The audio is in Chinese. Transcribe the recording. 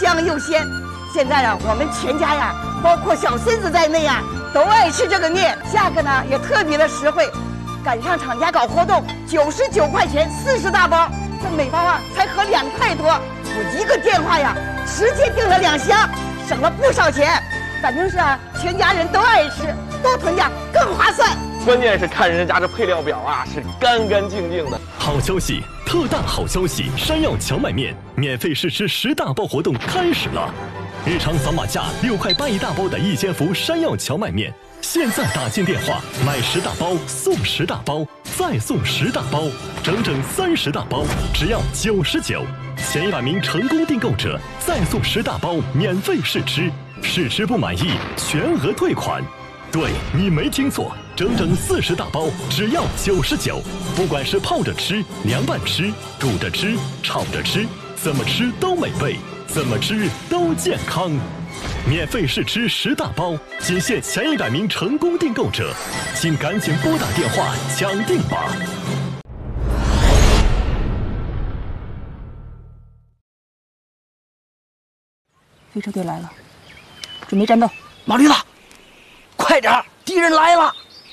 香又鲜。现在啊，我们全家呀，包括小孙子在内呀，都爱吃这个面，价格呢也特别的实惠。赶上厂家搞活动，99块钱40大包，这每包啊才合2块多。我一个电话呀，直接订了2箱，省了不少钱。反正是啊，全家人都爱吃，多囤点更划算。 关键是看人家这配料表啊，是干干净净的。 好消息，特大好消息！山药荞麦面免费试吃10大包活动开始了。日常扫码价6块8一大包的一千福山药荞麦面，现在打进电话买10大包送10大包，再送10大包，整整30大包，只要99。前100名成功订购者再送10大包免费试吃，试吃不满意全额退款。对，你没听错，整整40大包只要99。不管是泡着吃、凉拌吃、煮着吃、炒着吃，怎么吃都美味，怎么吃都健康。免费试吃10大包，仅限前100名成功订购者，请赶紧拨打电话抢订吧。 飞车队来了，准备战斗。 马驴子，快点，敌人来了！